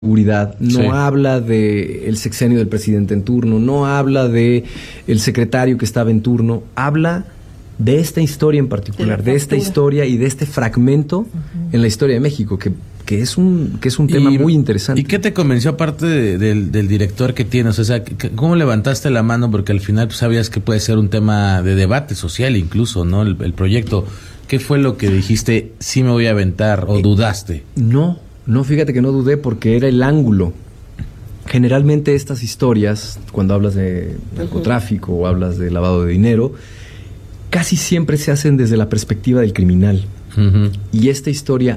seguridad, no habla de el sexenio del presidente en turno, no habla de el secretario que estaba en turno, habla de esta historia en particular, de esta historia y de este fragmento en la historia de México, que es un tema muy interesante. ¿Y qué te convenció aparte del director que tienes? O sea, ¿cómo levantaste la mano? Porque al final pues, sabías que puede ser un tema de debate social incluso, ¿no? El proyecto. ¿Qué fue lo que dijiste, sí me voy a aventar, o dudaste? No, fíjate que no dudé porque era el ángulo. Generalmente estas historias, cuando hablas de narcotráfico o hablas de lavado de dinero, casi siempre se hacen desde la perspectiva del criminal. Y esta historia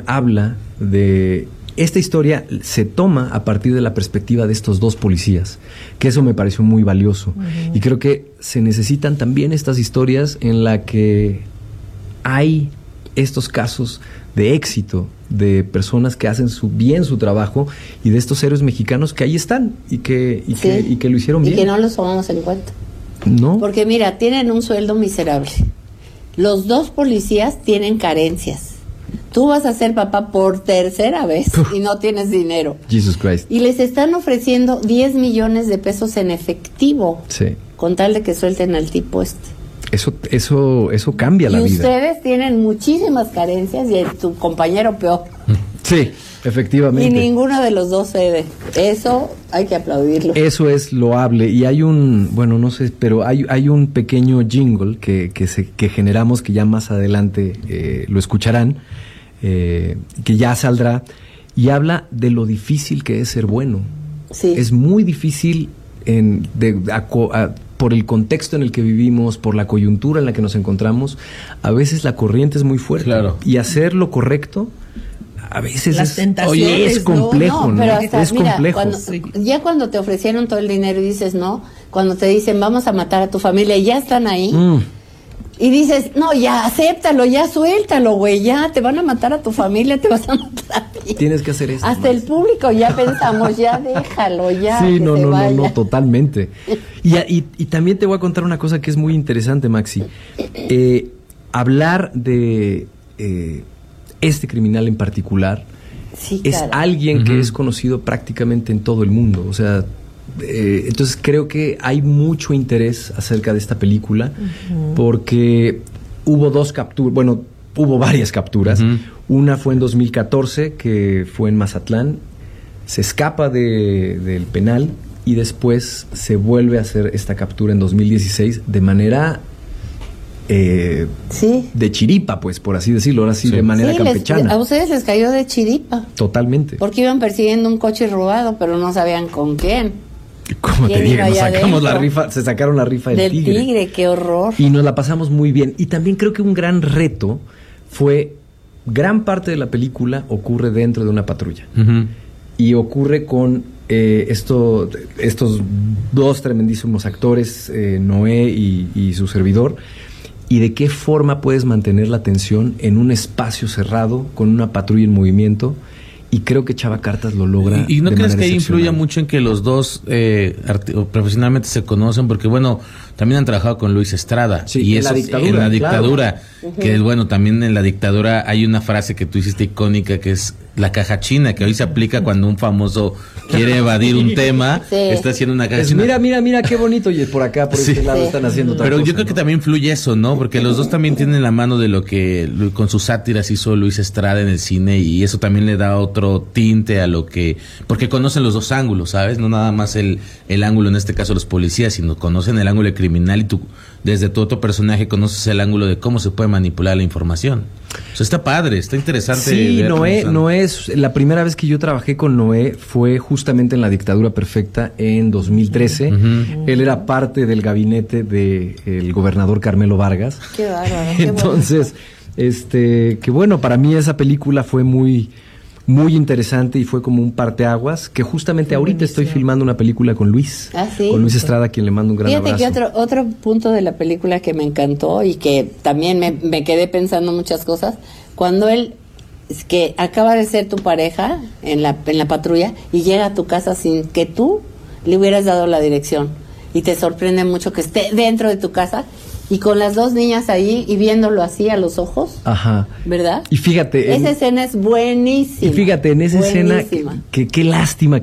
se toma a partir de la perspectiva de estos dos policías, que eso me pareció muy valioso. Y creo que se necesitan también estas historias en la que hay estos casos de éxito, de personas que hacen bien su trabajo y de estos héroes mexicanos que ahí están y que lo hicieron bien. Y que no los tomamos en cuenta. No. Porque mira, tienen un sueldo miserable. Los dos policías tienen carencias. Tú vas a ser papá por tercera vez y no tienes dinero. Jesus Christ. Y les están ofreciendo 10 millones de pesos en efectivo. Sí. Con tal de que suelten al tipo este. Eso cambia la vida. Y ustedes tienen muchísimas carencias y tu compañero peor. Sí, efectivamente. Y ninguno de los dos cede. Eso hay que aplaudirlo. Eso es loable. Y hay no sé, pero hay un pequeño jingle que generamos, que ya más adelante lo escucharán, que ya saldrá, y habla de lo difícil que es ser bueno. Sí. Es muy difícil por el contexto en el que vivimos, por la coyuntura en la que nos encontramos. A veces la corriente es muy fuerte. Claro. Y hacer lo correcto a veces es complejo, ¿no? Pero hasta, es mira, complejo. Cuando te ofrecieron todo el dinero y dices no, cuando te dicen vamos a matar a tu familia y ya están ahí, y dices, no, ya acéptalo, ya suéltalo, güey, ya te van a matar a tu familia, te vas a matar a ti. Tienes que hacer eso. Hasta el público ya pensamos, ya déjalo, ya. Sí, que no, totalmente. Y también te voy a contar una cosa que es muy interesante, Maxi. Hablar de este criminal en particular, sí, es alguien que es conocido prácticamente en todo el mundo. O sea, entonces creo que hay mucho interés acerca de esta película, porque hubo hubo varias capturas. Una fue en 2014, que fue en Mazatlán, se escapa del penal y después se vuelve a hacer esta captura en 2016 de manera de chiripa, pues, por así decirlo, ahora sí, de manera campechana. A ustedes les cayó de chiripa. Totalmente. Porque iban persiguiendo un coche robado, pero no sabían con quién. Como te digo, se sacaron la rifa del tigre. Qué horror. Y nos la pasamos muy bien. Y también creo que un gran reto fue, gran parte de la película ocurre dentro de una patrulla. Y ocurre con estos dos tremendísimos actores, Noé y su servidor. Y de qué forma puedes mantener la atención en un espacio cerrado con una patrulla en movimiento. Y creo que Chava Cartas lo logra. ¿Y no crees que influya mucho en que los dos profesionalmente se conocen? Porque, bueno, también han trabajado con Luis Estrada. Sí, y en la dictadura. Que, bueno, también en la dictadura hay una frase que tú hiciste icónica, que es la caja china, que hoy se aplica cuando un famoso quiere evadir un tema, está haciendo una caja china. Mira, qué bonito. Y por acá, por este lado, están haciendo otra Pero cosa, yo creo que también influye eso, ¿no? Porque los dos también tienen la mano de lo que con sus sátiras hizo Luis Estrada en el cine, y eso también le da otro tinte a lo que... Porque conocen los dos ángulos, ¿sabes? No nada más el ángulo, en este caso, los policías, sino conocen el ángulo criminal, y tú, desde tu otro personaje, conoces el ángulo de cómo se puede manipular la información. O sea, está padre, está interesante. Sí, Noé es... La primera vez que yo trabajé con Noé fue justamente en La Dictadura Perfecta en 2013. Él era parte del gabinete del gobernador Carmelo Vargas. Qué bárbaro. Entonces, que bueno, para mí esa película fue muy interesante y fue como un parteaguas, que justamente ahorita estoy filmando una película con Luis. ¿Sí? Con Luis Estrada, a quien le mando un gran abrazo. Fíjate que otro punto de la película que me encantó y que también me quedé pensando muchas cosas, cuando él, que acaba de ser tu pareja en la patrulla y llega a tu casa sin que tú le hubieras dado la dirección, y te sorprende mucho que esté dentro de tu casa Y con las dos niñas ahí y viéndolo así a los ojos. Ajá. ¿Verdad? Y fíjate. Esa escena es buenísima. Y fíjate, en esa escena, qué lástima